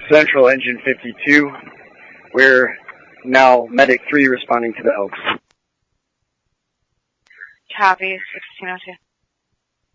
Central Engine 52. We're now Medic 3 responding to the Elks. Copy, 1602.